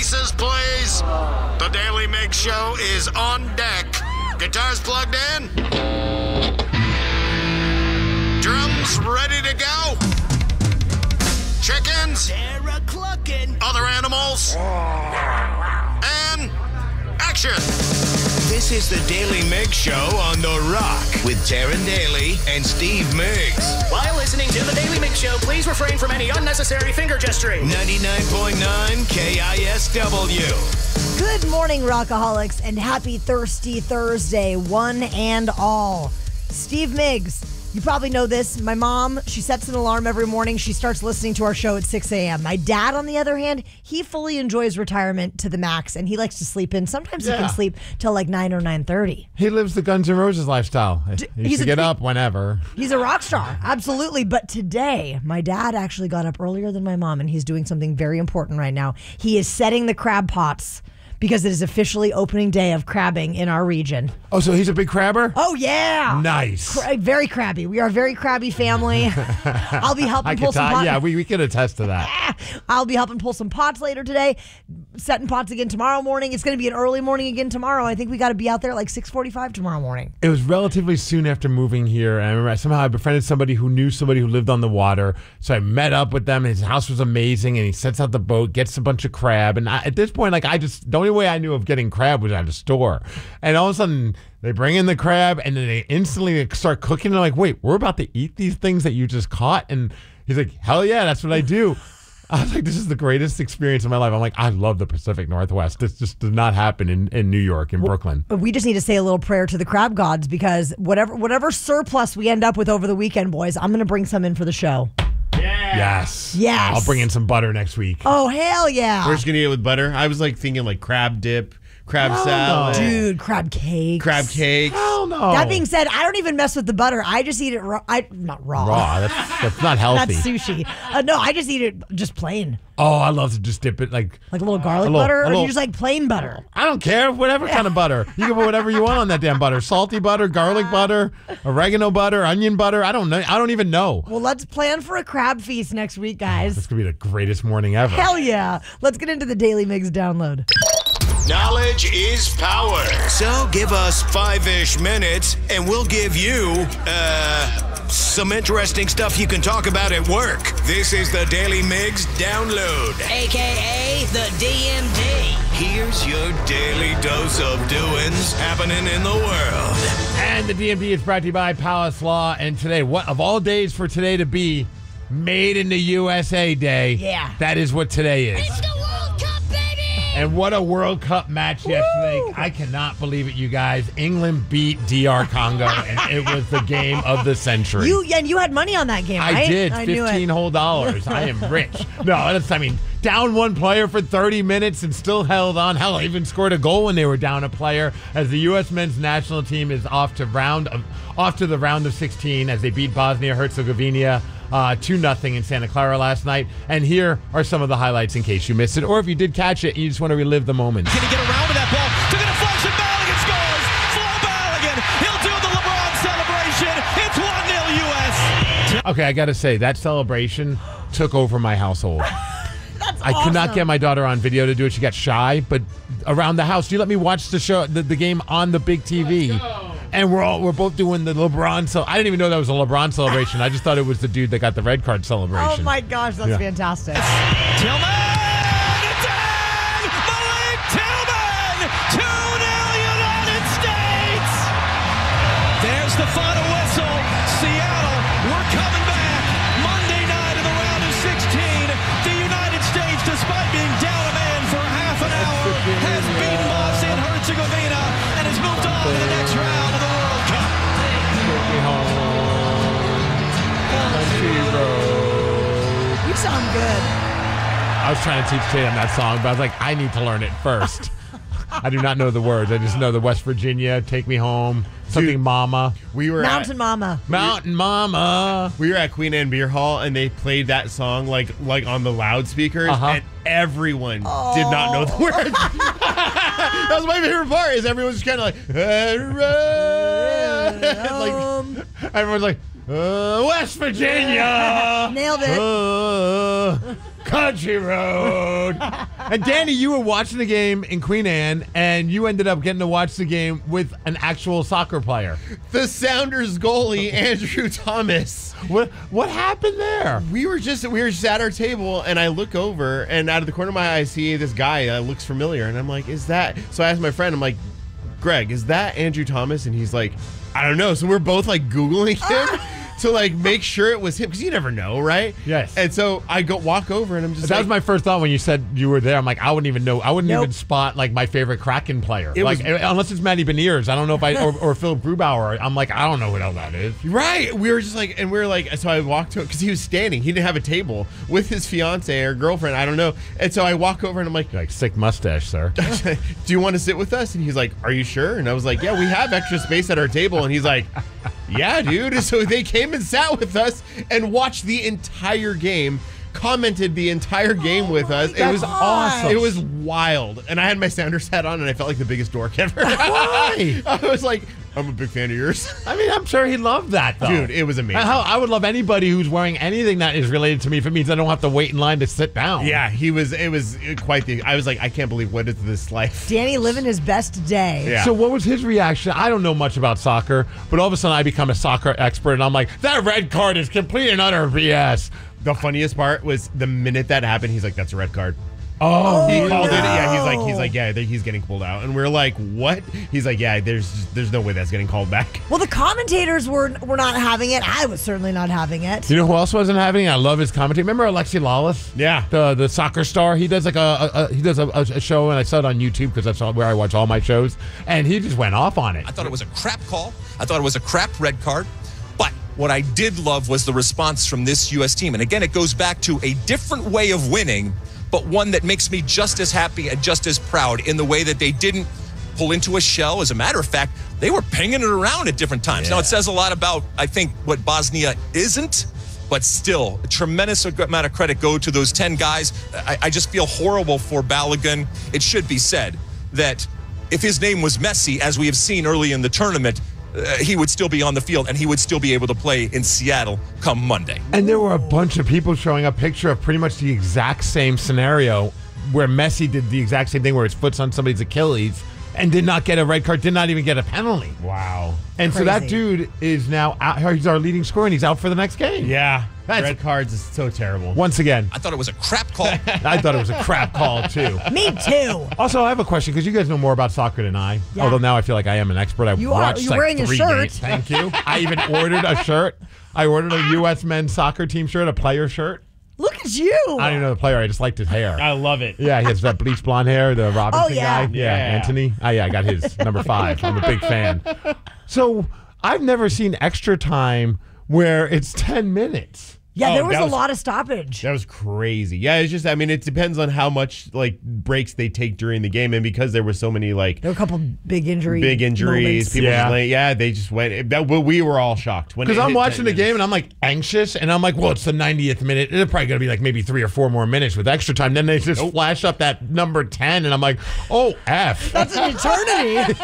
Faces, please. The Daily Mix Show is on deck. Guitars plugged in. Drums ready to go. Chickens. They're a-clucking. Other animals. And action. This is the Daily Mix Show on The Rock with Taryn Daly and Steve Miggs. While listening to the Daily Mix Show, please refrain from any unnecessary finger gesturing. 99.9 KISW. Good morning, Rockaholics, and happy Thirsty Thursday, one and all. Steve Miggs, you probably know this. My mom, she sets an alarm every morning. She starts listening to our show at 6 a.m. My dad, on the other hand, he fully enjoys retirement to the max, and he likes to sleep in. Sometimes he can sleep till like 9 or 9:30. He lives the Guns N' Roses lifestyle. He used to get up whenever. He's a rock star, absolutely. But today, my dad actually got up earlier than my mom, and he's doing something very important right now. He is setting the crab pots because it is officially opening day of crabbing in our region. Oh, so he's a big crabber? Oh, yeah. Nice. Very crabby. We are a very crabby family. I'll be helping pull some pots. Yeah, we can attest to that. I'll be helping pull some pots later today, setting pots again tomorrow morning. It's going to be an early morning again tomorrow. I think we got to be out there at like 6:45 tomorrow morning. It was relatively soon after moving here, and I remember somehow I befriended somebody who knew somebody who lived on the water, so I met up with them. His house was amazing, and he sets out the boat, gets a bunch of crab, and at this point, like the only way I knew of getting crab was at a store, and all of a sudden they bring in the crab, and then they instantly start cooking. And I'm like, wait, we're about to eat these things that you just caught? And he's like, hell yeah, that's what I do. I was like, this is the greatest experience of my life. I'm like, I love the Pacific Northwest. This just does not happen in New York, in Brooklyn. We just need to say a little prayer to the crab gods, because whatever surplus we end up with over the weekend, boys, I'm going to bring some in for the show. Yes. I'll bring in some butter next week. Oh, hell yeah. We're just going to eat it with butter. I was like thinking like crab dip, crab salad. Dude, crab cakes. Crab cakes. Hell no. That being said, I don't even mess with the butter. I just eat it raw. Not raw. Raw. That's not healthy. That's sushi. No, I just eat it just plain. Oh, I love to just dip it like a little garlic butter, or do you just like plain butter? I don't care. Whatever kind of butter. You can put whatever you want on that damn butter. Salty butter, garlic butter, oregano butter, onion butter. I don't know. I don't even know. Well, let's plan for a crab feast next week, guys. This could be the greatest morning ever. Hell yeah. Let's get into the Daily Mix download. Knowledge is power. So give us 5-ish minutes and we'll give you, some interesting stuff you can talk about at work. This is the Daily Mix Download, a.k.a. the DMD. Here's your daily dose of doings happening in the world. And the DMD is brought to you by Palace Law. And today, what of all days for today to be Made in the USA Day, that is what today is. It's the World Cup, baby! And what a World Cup match yesterday. I cannot believe it, you guys. England beat DR Congo, and it was the game of the century. You had money on that game, right? I did. $15 whole. I am rich. No, down one player for 30 minutes and still held on. Hell, I even scored a goal when they were down a player, as the U.S. men's national team is off to the round of 16 as they beat Bosnia-Herzegovina 2-0 in Santa Clara last night. And here are some of the highlights in case you missed it, or if you did catch it and you just want to relive the moment. Going to get around to that ball. Took a deflection. Balogun scores. Flo Balogun. He'll do the LeBron celebration. It's 1-0 U.S. Okay, I got to say, that celebration took over my household. I could not get my daughter on video to do it. She got shy, but around the house, you let me watch the game on the big TV. And we're both doing the LeBron. So I didn't even know that was a LeBron celebration. I just thought it was the dude that got the red card celebration. Oh my gosh, that's fantastic. Tillman! It's in! Malik Tillman! 2-0 United States! There's the final whistle. Seattle, we're coming back. Monday night in the round of 16. The United States, despite being down a man for half an hour, has beaten Bosnia-Herzegovina and has moved on to the next round of the World Cup. You sound good. I was trying to teach Tatum that song, but I was like, I need to learn it first. I do not know the words. I just know the West Virginia, Take Me Home, something Mama. We were Mountain Mama. Mountain Mama. We were at Queen Anne Beer Hall, and they played that song like on the loudspeakers, and everyone did not know the words. That was my favorite part. Is everyone's kind of like, everyone's like, West Virginia. Nailed it. country road. And Danny, you were watching the game in Queen Anne, and you ended up getting to watch the game with an actual soccer player. The Sounders goalie, Andrew Thomas. What happened there? We were just at our table, and I look over, and out of the corner of my eye, I see this guy that looks familiar, and I'm like, is that? So I asked my friend, I'm like, Greg, is that Andrew Thomas? And he's like, I don't know. So we're both like Googling him to like make sure it was him, because you never know, right? Yes. And so I walk over, and I'm just That like, was my first thought when you said you were there. I'm like, I wouldn't even know. I wouldn't even spot like my favorite Kraken player. Unless it's Matty Beniers. I don't know if or Philip Grubauer. I'm like, I don't know who the hell that is. right. We were just like, and we were like, so I walked to him because he was standing. He didn't have a table with his fiance or girlfriend. I don't know. And so I walk over, and I'm like, You're like, sick mustache, sir. do you want to sit with us? And he's like, are you sure? And I was like, yeah, we have extra space at our table. And he's like, yeah, dude. And so they came and sat with us and watched the entire game, commented the entire game with us. It was awesome. It was wild. And I had my Sounders hat on, and I felt like the biggest dork ever. Why? I was like, I'm a big fan of yours. I mean, I'm sure he loved that, though. Dude, it was amazing. I would love anybody who's wearing anything that is related to me if it means I don't have to wait in line to sit down. Yeah, it was quite the, I was like, I can't believe what is this life. Danny living his best day. Yeah. So what was his reaction? I don't know much about soccer, but all of a sudden I become a soccer expert, and I'm like, that red card is complete and utter BS. The funniest part was the minute that happened, he's like, that's a red card. Oh, He called it. Yeah, he's like, yeah, he's getting pulled out, and we're like, what? He's like, yeah, there's no way that's getting called back. Well, the commentators were not having it. I was certainly not having it. You know who else wasn't having it? I love his commentary. Remember Alexi Lawless? Yeah. The soccer star. He does like a show, and I saw it on YouTube because that's where I watch all my shows. And he just went off on it. I thought it was a crap call. I thought it was a crap red card. But what I did love was the response from this U.S. team. And again, it goes back to a different way of winning, but one that makes me just as happy and just as proud in the way that they didn't pull into a shell. As a matter of fact, they were pinging it around at different times. Now, it says a lot about, I think, what Bosnia isn't, but still, a tremendous amount of credit go to those 10 guys. I just feel horrible for Balogun. It should be said that if his name was Messi, as we have seen early in the tournament, he would still be on the field, and he would still be able to play in Seattle come Monday. And there were a bunch of people showing a picture of pretty much the exact same scenario where Messi did the exact same thing where his foot's on somebody's Achilles and did not get a red card, did not even get a penalty. Wow. And so that dude is now out. He's our leading scorer, and he's out for the next game. Yeah. That's- Red cards is so terrible. Once again, I thought it was a crap call. I thought it was a crap call, too. Me too. Also, I have a question because you guys know more about soccer than I. Yeah. Although now I feel like I am an expert. I've watched You're wearing a 3 shirt. games. Thank you. I even ordered a shirt. I ordered a U.S. men's soccer team shirt, a player shirt. Look at you. I don't even know the player. I just liked his hair. I love it. Yeah, he has that bleached blonde hair, the Robinson yeah. guy. Yeah, Anthony. Oh, yeah, I got his number 5. I'm a big fan. So I've never seen extra time where it's 10 minutes. Yeah, there was that a was- lot of stoppage. That was crazy. Yeah, it's just, I mean, it depends on how much like breaks they take during the game, and because there were so many like There were a couple big injuries. people Yeah. just laying, they just went. We were all shocked when Because it I'm hit watching 10 the game minutes. and I'm like anxious, and I'm like, well, it's the 90th minute. It's probably going to be like maybe 3 or 4 more minutes with extra time. Then they just flash up that number 10, and I'm like, oh, F. That's an eternity.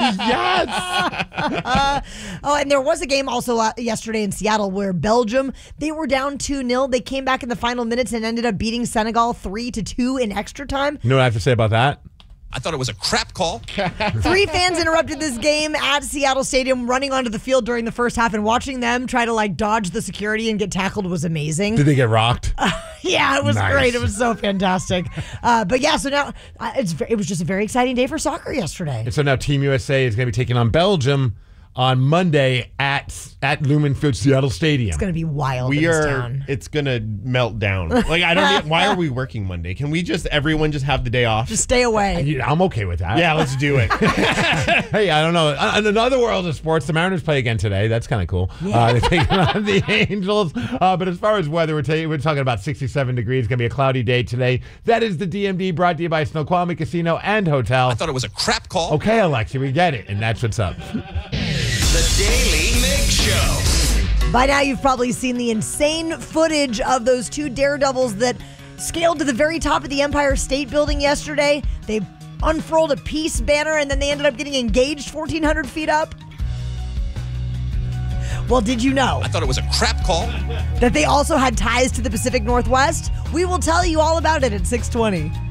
Yes. Oh, and there was a game also yesterday in Seattle where Belgium, they were down 2-0. They came back in the final minutes and ended up beating Senegal 3-2 in extra time. You know what I have to say about that? I thought it was a crap call. 3 fans interrupted this game at Seattle Stadium, running onto the field during the first half, and watching them try to like dodge the security and get tackled was amazing. Did they get rocked? Yeah, it was Nice. great. It was so fantastic. But yeah, so now it was just a very exciting day for soccer yesterday. And so now Team USA is going to be taking on Belgium on Monday at Lumen Field Seattle Stadium. It's going to be wild in this town. It's gonna melt down. Like I don't. Why are we working Monday? Can we everyone just have the day off? Just stay away. Yeah, I'm okay with that. Yeah, let's do it. Hey, I don't know. In another world of sports, the Mariners play again today. That's kind of cool. They're taking on the Angels. But as far as weather, we're talking about 67 degrees. It's going to be a cloudy day today. That is the DMD, brought to you by Snoqualmie Casino and Hotel. I thought it was a crap call. Okay, Alexi, we get it. And that's what's up. The Daily Mig Show. By now, you've probably seen the insane footage of those 2 daredevils that scaled to the very top of the Empire State Building yesterday. They unfurled a peace banner, and then they ended up getting engaged 1,400 feet up. Well, did you know I thought it was a crap call. that they also had ties to the Pacific Northwest? We will tell you all about it at 6:20.